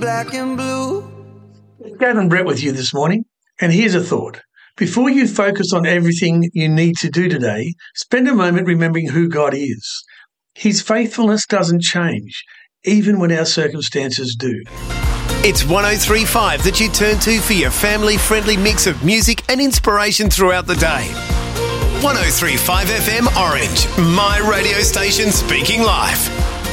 Black and blue. Gavin Brett with you this morning, and here's a thought. Before you focus on everything you need to do today, spend a moment remembering who God is. His faithfulness doesn't change, even when our circumstances do. It's 103.5 that you turn to for your family-friendly mix of music and inspiration throughout the day. 103.5 FM Orange, my radio station speaking life.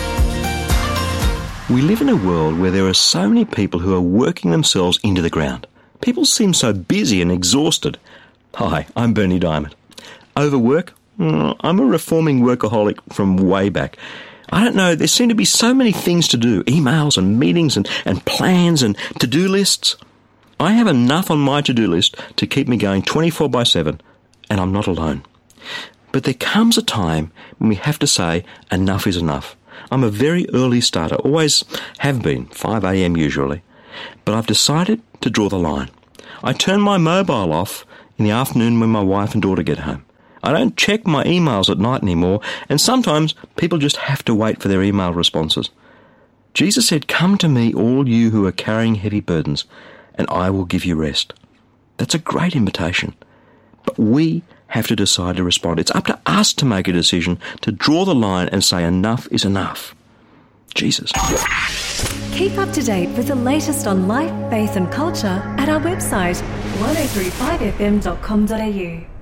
We live in a world where there are so many people who are working themselves into the ground. People seem so busy and exhausted. Hi, I'm Bernie Diamond. Overwork? I'm a reforming workaholic from way back. I don't know, there seem to be so many things to do, emails and meetings and plans and to-do lists. I have enough on my to-do list to keep me going 24/7, and I'm not alone. But there comes a time when we have to say enough is enough. I'm a very early starter, always have been, 5 a.m. usually. But I've decided to draw the line. I turn my mobile off in the afternoon when my wife and daughter get home. I don't check my emails at night anymore, and sometimes people just have to wait for their email responses. Jesus said, "Come to me, all you who are carrying heavy burdens, and I will give you rest." That's a great invitation. But we have to decide to respond. It's up to us to make a decision, to draw the line and say enough is enough. Jesus. Keep up to date with the latest on life, faith and culture at our website 1035fm.com.au.